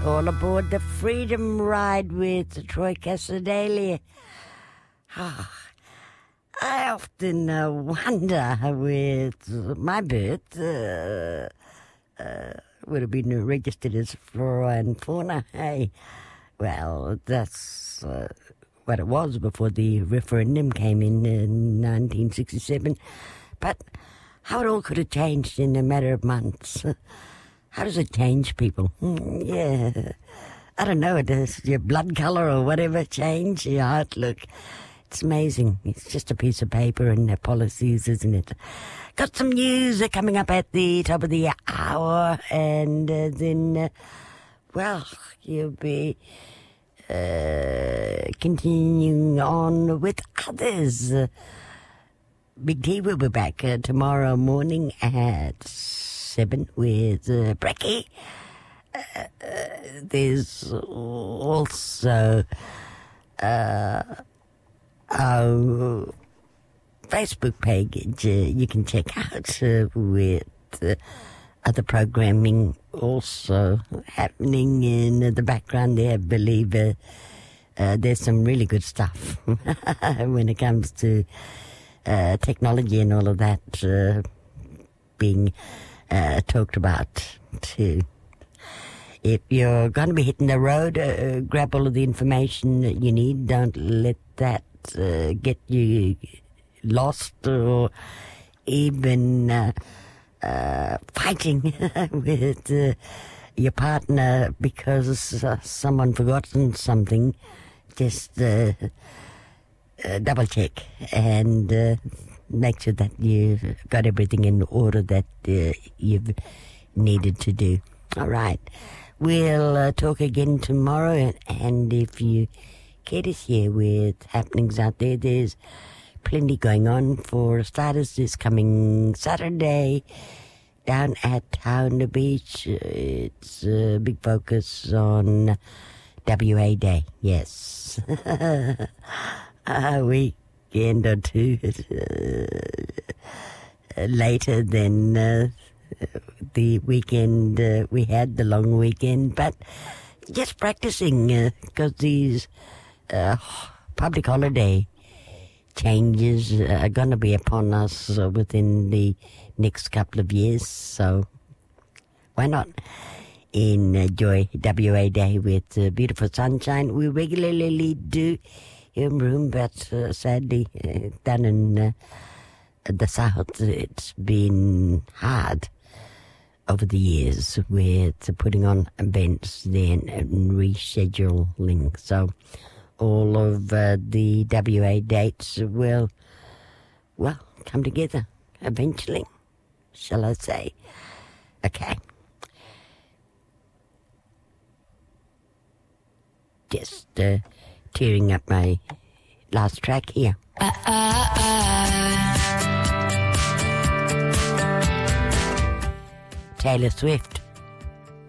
All aboard the Freedom Ride with Troy Cassadalia. I often wonder with my birth, would have been registered as flora and fauna. Hey, well, that's what it was before the referendum came in 1967. But how it all could have changed in a matter of months. How does it change people? Yeah, I don't know. Does your blood colour or whatever change your outlook? It's amazing. It's just a piece of paper and their policies, isn't it? Got some news coming up at the top of the hour, and then, well, you'll be continuing on with others. Big T will be back tomorrow morning at 7 with Brecky. There's also our Facebook page you can check out with other programming also happening in the background there. I believe there's some really good stuff when it comes to technology and all of that being talked about too. If you're going to be hitting the road, grab all of the information that you need. Don't let that get you lost or even fighting with your partner because someone forgotten something. Just double check and make sure that you've got everything in order that you've needed to do. All right. We'll talk again tomorrow, and if you care to share with happenings out there, there's plenty going on. For starters, this coming Saturday down at Town Beach, it's a big focus on WA Day. Yes. A weekend or two later than the weekend we had, the long weekend, but just practicing because these public holiday changes are going to be upon us within the next couple of years, so why not enjoy WA Day with beautiful sunshine. We regularly do in room, but sadly down in the south it's been hard over the years with putting on events then and rescheduling. So all of the WA dates will, well, come together eventually, shall I say. Okay. Just tearing up my last track here. Taylor Swift.